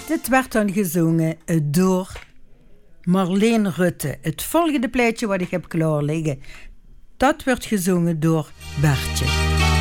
Dit werd dan gezongen door Marleen Rutte. Het volgende plaatje wat ik heb klaar liggen, dat wordt gezongen door Bertje.